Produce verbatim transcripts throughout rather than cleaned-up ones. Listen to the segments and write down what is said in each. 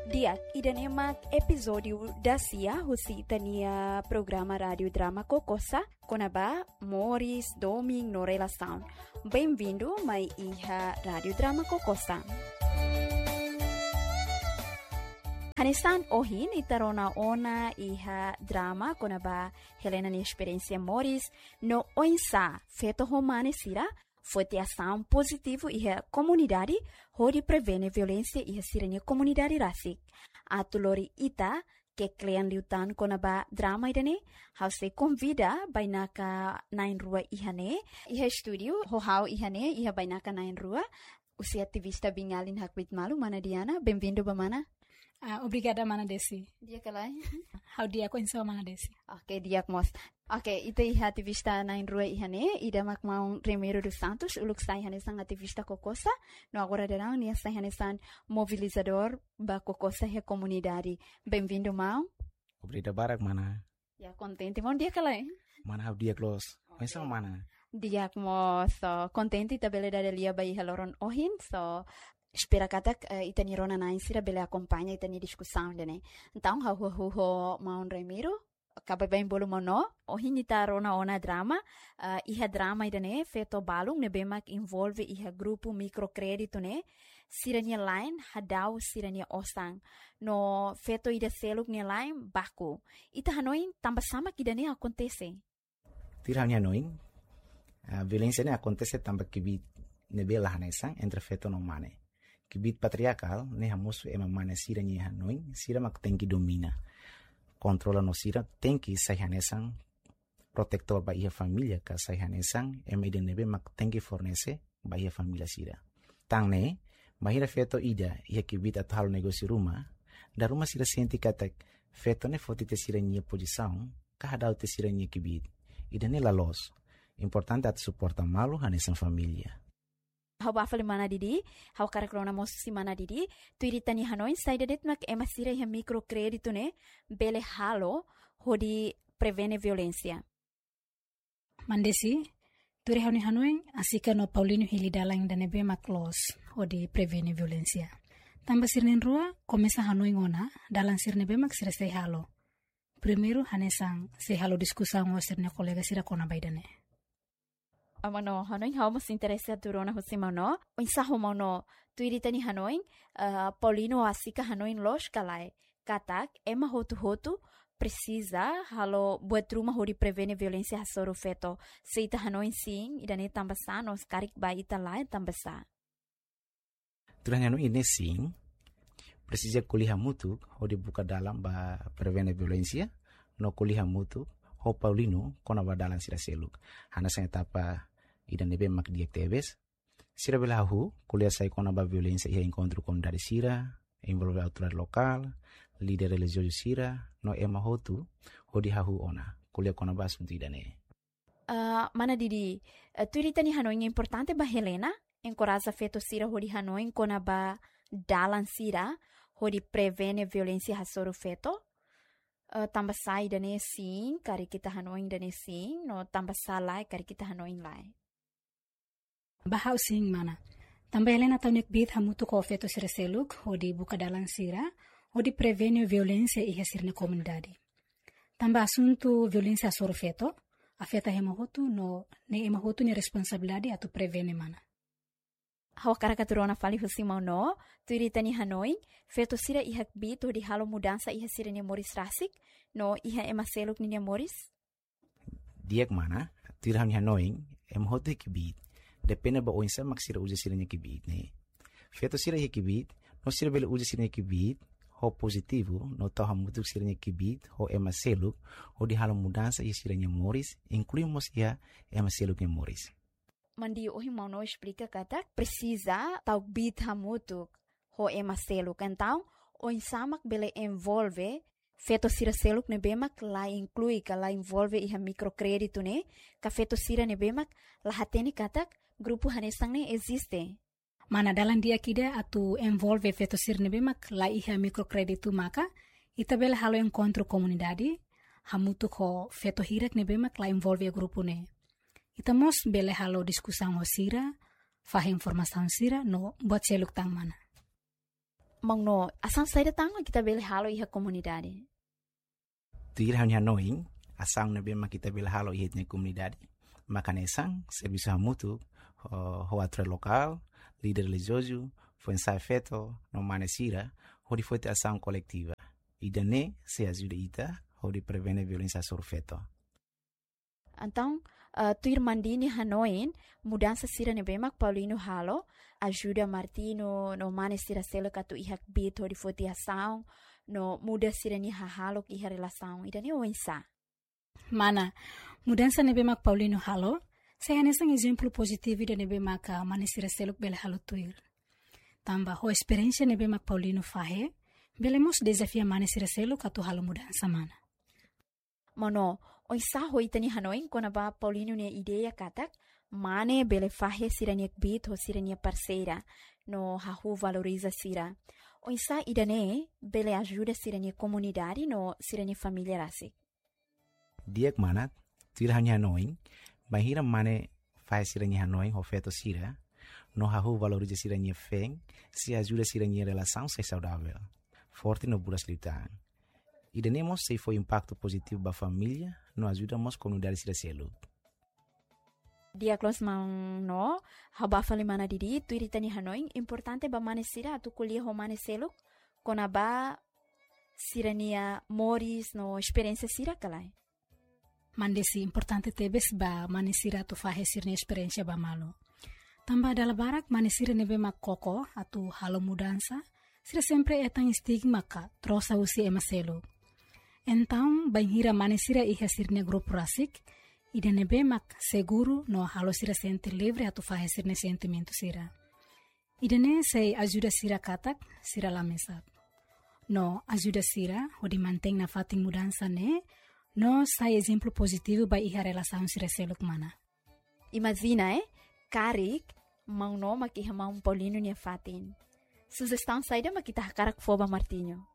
Diak idan emak episódio da Cia husi tania programa rádio drama Kokosa konaba Morris Doming no relação. Bem-vindo mai iha rádio drama Kokosa. Hanesan ohin itarona ona iha drama konaba Helena ni experiência Morris no oinsa feto romane sira foi ter ação positivo e a comunidade onde prevene violência e a sirene comunidade rasik. A tulori ita que klian liutan konaba drama idane, how se convida bainaka nain rua ihane, iha studio ho how ihane iha bainaka nain rua. Usi ativista bingalin hakwit malu mana Diana, bem-vindo ba mana? Uh, obrigada, Mana Desi. Dia kalai. How dia ko insa Mana Desi. Okay, dia mos. Okay, ita iha ativista na rua ihane, ida mak maung Remiro dos Santos, uluk sai hane sang ativista Kokosa, no agora derang nia sai hane sang mobilizador ba Kokosa he comunidade. Bem-vindo, mau. Obrigado barak mana. Ya, contente mon dia kalai. Mana how dia close. Okay. Insa mana. Dia mo so contente tabele da lia bai haloron ohin so espera katak uh, itani rona na insira bele acompanha itani discussão dene. Então ha ho ho ho maun Remiro acaba bem bolo mono ohin ita rona ona drama uh, iha drama idane feto balung ne bemak involve iha grupo microcredito ne sirania line hadau sirania osang no feto ida seluk ne line baku ita hanoin tamba sama kidane acontece. Tirania noin a violência ne acontece tamba kibit ne bela hanesang entre feto no mane. Kibit patriarcal ne hamusu ema mane sira ni hanoin sira mak tenki domina controla no sira tenki sai hanesang protector ba ia família ka sai hanesang ema ide nebe mak tenki fornece ba ia família sira tang ne mahira feto ida ia kibit atal negócio ruma da ruma sira senti katak feto ne fotite sira ni posição ka hadau te sira ni kibit ida ne la los importante at suporta malu hanesang família. Hau bafale mana didi, hau karakrona mosu si mana didi, tu iritani hanoin saida det mak ema sira iha microcredito ne bele halo hodi prevene violência. Mandesi, tu rehani hanoin asika no Paulino Hilidalang dan ebe mak los hodi prevene violência. Tamba sirnen rua komesa hanoin ona dalam sirne be mak sira sei halo. Primeiro hanesang sei halo diskusang o sirne kolega sira kona baidane. Amano hanoin hau mas interessa turona hosimano o insaho mano tu iritani hanoin uh, Paulino asika hanoin los kalai katak ema hotu hotu precisa halo buat rumah hori prevene violência hasoro feto seita hanoin sim idane tambasa nos karik ba ita lai tambasa turanya no ini sim precisa kuliah mutu hori buka dalam ba prevene violência no kuliah mutu ho Paulino kona ba dalam sira seluk hana sa etapa idan nebe mak diak tebes sira belahu kuliah sai kona ba violência ia encontro com dari sira envolve autoridade local líder religioso sira no ema hotu hodi hahu ona kuliah kona ba assunto idane uh, mana didi uh, tu iritani hanoin importante ba Helena encoraja feto sira hodi hanoin kona ba dalan sira hodi prevene violência hasoro feto uh, tambah sai dane sim kari kita hanoin dane sim no tambah salai kari kita hanoin lai. Bahau sing mana. Tambah Helena taunik bit hamutu ko feto sira seluk hodi buka dalang sira hodi prevene violência iha sirne comunidade. Tambah asunto violência soro feto afeta hema hotu no ne ema hotu ni responsabilidade atu prevene mana. Hawa karakaturona fali husimau no tu iritani hanoin feto sira iha bit hodi halo mudança iha sira ni Morris rasik no iha ema seluk ni Morris. Diak mana tu iritani hanoin ema hotu kibit depende ba oinsa mak sira uja sira nya kibit ne feto sira nya kibit no sira bele uja sira nya kibit ho positivo no tau hamutuk sira nya kibit ho ema seluk ho di halam mudança ia sira nya Morris incluímos ia ema seluk nya Morris mandi ohi mau no explica kata precisa tau bit hamutuk ho ema seluk então oinsa mak bele envolve feto sira seluk ne bemak la inclui ka la envolve iha microcredito ne ka feto sira ne bemak la hateni katak grupo hanesang ne existe. Mana dalam dia kida atu envolve feto sira ne bemak la iha microcredito maka ita bela halo encontro comunidade hamutu ko feto hirak ne bemak la envolve grupo ne. Ita mos bela halo diskusang ho sira, fah informação sira no buat seluk tang mana. Mangno, asang saída tanga kita bele halo iha komunidade. Tuir hanya noing, asang nebe ma kita bele halo iha na komunidade. Makanesang, serviço hamutu, ho atre local, líder religioso, foi ensaio feito, no manesira, onde foi ter ação coletiva. E daí se ajuda ita, onde prevene violência sobre feto. Então, uh, tuir mandini hanoin, mudança sira nebemak Paulino halo, ajuda Martino no manesira selo katu ihak bit onde foi ter ação, no muda sira ni halo iha relação. E daí o ensa. Mana, mudança nebemak Paulino halo, saya nesang exemplo positivo da nebemak manesira selo bele halo tuir. Tamba ho experiência nebemak Paulino fahe, belemos desafia manesira selo katu halo mudança mana. Mono, o isa hoitani hanoin kona ba Paulino ne ideia katak, mane bele fahe sirania bit ho sirania parceira, no hahu valoriza sira. O isa idane bele ajuda sirania comunidade no sirania família rasi. Diak mana, tuir hanya hanoin, bahira mane fahe sirania hanoin ho feto sira, no hahu valoriza sirania feng, se ajuda sirania relação ser saudável, forte no buras litan. E tenemos se foi impacto positivo para a família, nos ajudamos a comunidade de selo. Dia close mang no, haba fali mana didi, tu iritani hanoin, importante ba manesira tu kuliah ho maneselo, kona ba sirania moris no experiência sira kalai. Mandesi importante tebes ba manesira tu fahe sirne experiência ba malo. Tamba dalam barak manesira nebe mak koko atu halo mudança, sira sempre etang stigma ka trosa usi emaselo. Então, banhira manesira iha sirne grupo rasik, ida nebe mak seguro no halo sira sente livre atu fahe sirne sentimento sira. Ida ne sei ajuda sira katak, sira lamesat. No ajuda sira, odi manteng na fating mudança ne, no sai exemplo positivo ba iha relação sira seluk mana. Imagina, eh? Karik, mang no makiha mang Paulino niya fatin. Sugestão saída makita hakarak foba Martinho.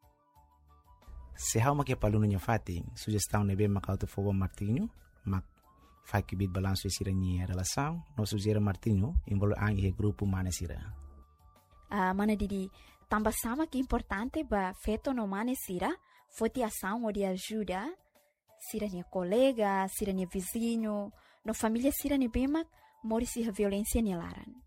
Se hau makia paluno nya fating, sugestão nebe makauto foba Martinho, mak fai kibit balanço e sira nya relação, no sugera Martinho, involo ang ihe grupo manesira. Ah, mana didi, tamba sama que importante ba feto no manesira, foti ação ou de ajuda, sira nya colega, sira nya vizinho, no família sira nya bemak, morisi a violência nya laran.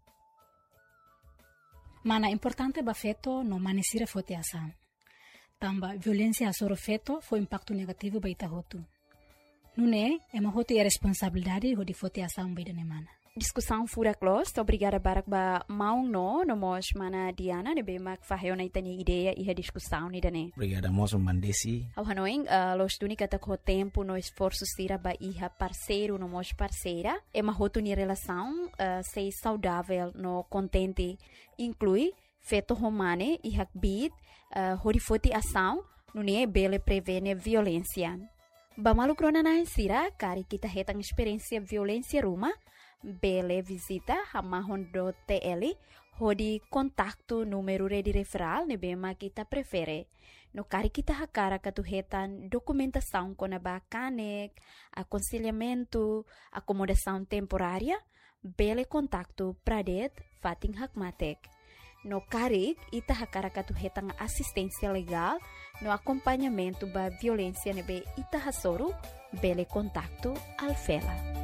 Mana importante ba feto no manesira foti ação. Tamba violência sobre feto foi impacto negativo ba ita hotu. Nune, ema hotu é responsabilidade ho di foti ação ba ida mana. Discussão fura close, obrigada barak ba maung no, no mos mana Diana ne bemak faheo na itani ideia e a discussão ni dane. Obrigada moço mandesi. Ao hanoing, uh, los tunica tak ho tempo no esforço sira ba iha parceiro no mos parceira, ema hotu ni relação uh, sei saudável no contente, inclui feto romane e hakbit, uh, horifoti ação, nune bele prevene violência. Ba malu krona na sira, kari kita hetang experiência violência ruma, bele visita hamahon do T L, hodi kontaktu número de referral ne bema kita prefere. No kari kita hakara katuhetan documentação com a bacanek, aconselhamento, acomodação temporária, bele kontaktu pradet fating hakmatek. No karik, ita hakara katuhetang assistência legal, no acompanhamento ba violência nebe ita hasoro, bele kontaktu alfela.